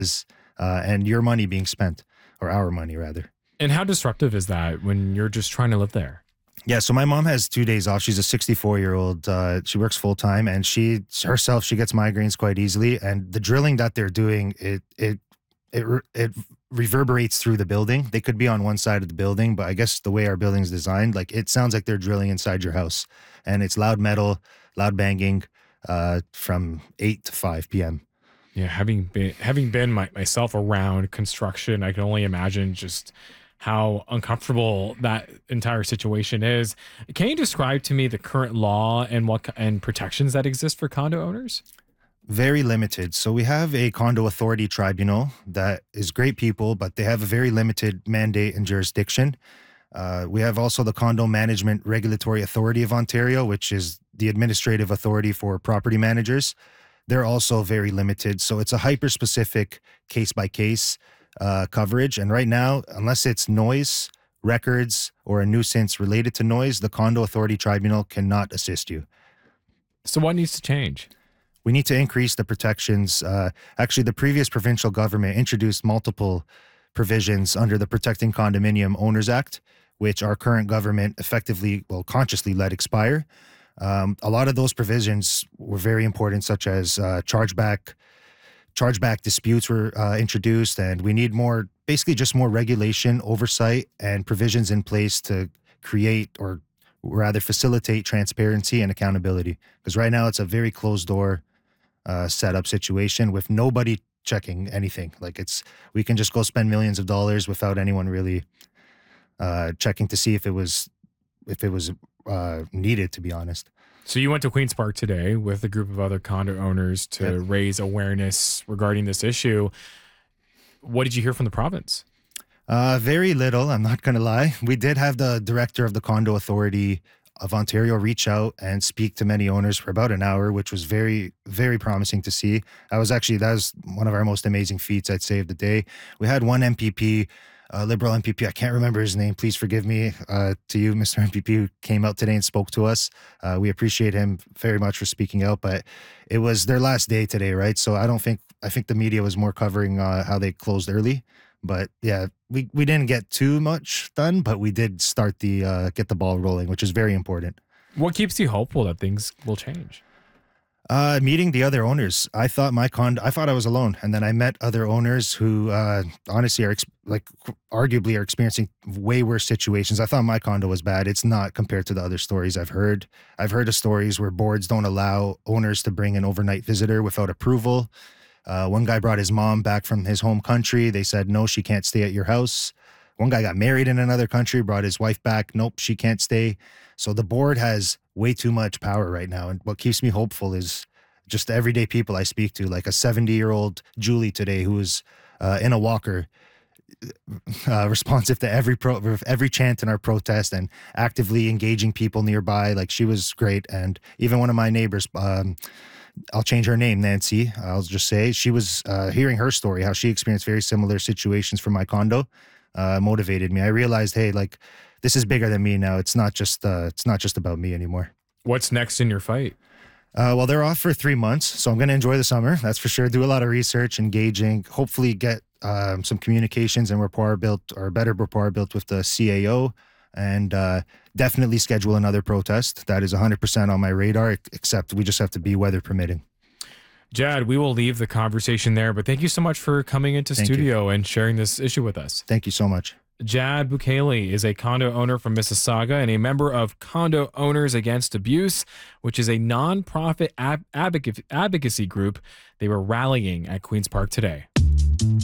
and your money being spent, or our money rather. And how disruptive is that when you're just trying to live there? Yeah, so my mom has 2 days off. She's a 64-year-old. She works full time, and she herself she gets migraines quite easily. And the drilling that they're doing, it reverberates through the building. They could be on one side of the building, but I guess the way our building's designed, like it sounds like they're drilling inside your house, and it's loud metal, loud banging, from 8 to 5 p.m. Yeah, having been myself around construction, I can only imagine just how uncomfortable that entire situation is. Can you describe to me the current law and and protections that exist for condo owners? Very limited. So we have a condo authority tribunal that is great people, but they have a very limited mandate and jurisdiction. We have also the Condo Management Regulatory Authority of Ontario, which is the administrative authority for property managers. They're also very limited. So it's a hyper specific case by case coverage. And right now, unless it's noise, records, or a nuisance related to noise, the Condo Authority Tribunal cannot assist you. So what needs to change? We need to increase the protections. Actually, the previous provincial government introduced multiple provisions under the Protecting Condominium Owners Act, which our current government effectively, well, consciously let expire. A lot of those provisions were very important, such as chargeback disputes were introduced, and we need more, basically just more regulation, oversight, and provisions in place to create, or rather facilitate, transparency and accountability. Because right now it's a very closed door setup situation with nobody checking anything. We can just go spend millions of dollars without anyone really checking to see if it was needed, to be honest. So you went to Queen's Park today with a group of other condo owners to raise awareness regarding this issue. What did you hear from the province? Very little, I'm not going to lie. We did have the director of the Condo Authority of Ontario reach out and speak to many owners for about an hour, which was very, very promising to see. That was one of our most amazing feats, I'd say, of the day. We had one MPP, Liberal MPP, I can't remember his name, please forgive me, to you, Mr. MPP, who came out today and spoke to us. We appreciate him very much for speaking out, but it was their last day today, right? So I think the media was more covering how they closed early. But yeah, we didn't get too much done, but we did start get the ball rolling, which is very important. What keeps you hopeful that things will change? Meeting the other owners. I thought I thought I was alone, and then I met other owners who honestly are arguably are experiencing way worse situations. I thought my condo was bad. It's not compared to the other stories I've heard. I've heard of stories where boards don't allow owners to bring an overnight visitor without approval. One guy brought his mom back from his home country. They said, no, she can't stay at your house. One guy got married in another country, brought his wife back. Nope, she can't stay. So the board has way too much power right now. And what keeps me hopeful is just the everyday people I speak to, like a 70-year-old Julie today who was in a walker, responsive to every chant in our protest and actively engaging people nearby. Like, she was great. And even one of my neighbors, I'll change her name, Nancy, I'll just say, she was hearing her story, how she experienced very similar situations from my condo, motivated me. I realized, hey, like, this is bigger than me now. It's not just about me anymore. What's next in your fight? Well, they're off for 3 months, so I'm going to enjoy the summer. That's for sure. Do a lot of research, engaging, hopefully get some communications and better rapport built with the CAO, and definitely schedule another protest. That is 100% on my radar, except we just have to be weather permitting. Jad, we will leave the conversation there, but thank you so much for coming into studio and sharing this issue with us. Thank you so much. Jad Bukele is a condo owner from Mississauga and a member of Condo Owners Against Abuse, which is a nonprofit advocacy group. They were rallying at Queen's Park today.